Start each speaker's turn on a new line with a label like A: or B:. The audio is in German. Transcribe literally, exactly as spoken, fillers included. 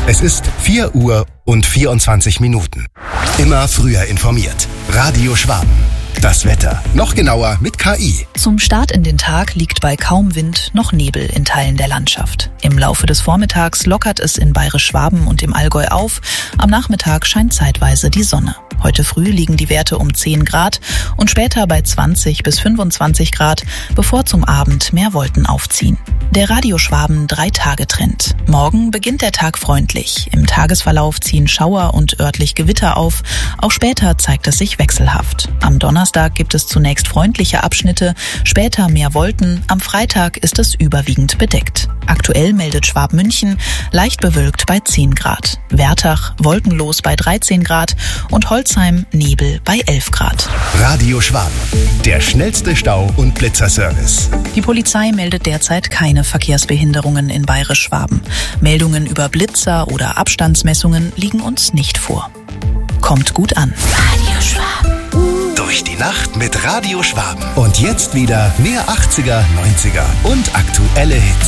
A: Es ist vier Uhr und vierundzwanzig Minuten. Immer früher informiert. Radio Schwaben. Das Wetter. Noch genauer mit K I.
B: Zum Start in den Tag liegt bei kaum Wind noch Nebel in Teilen der Landschaft. Im Laufe des Vormittags lockert es in Bayerisch-Schwaben und im Allgäu auf. Am Nachmittag scheint zeitweise die Sonne. Heute früh liegen die Werte um zehn Grad und später bei zwanzig bis fünfundzwanzig Grad, bevor zum Abend mehr Wolken aufziehen. Der Radio Schwaben Drei-Tage-Trend. Morgen beginnt der Tag freundlich. Im Tagesverlauf ziehen Schauer und örtlich Gewitter auf. Auch später zeigt es sich wechselhaft. Am Donnerstag gibt es zunächst freundliche Abschnitte, später mehr Wolken. Am Freitag ist es überwiegend bedeckt. Aktuell meldet Schwabmünchen leicht bewölkt bei zehn Grad. Wertach wolkenlos bei dreizehn Grad und Holzheim Nebel bei elf Grad.
A: Radio Schwaben. Der schnellste Stau- und Blitzerservice.
B: Die Polizei meldet derzeit keine Verkehrsbehinderungen in Bayerisch-Schwaben. Meldungen über Blitzer oder Abstandsmessungen liegen uns nicht vor. Kommt gut an.
A: Radio Schwaben. Durch die Nacht mit Radio Schwaben. Und jetzt wieder mehr achtziger, neunziger und aktuelle Hits.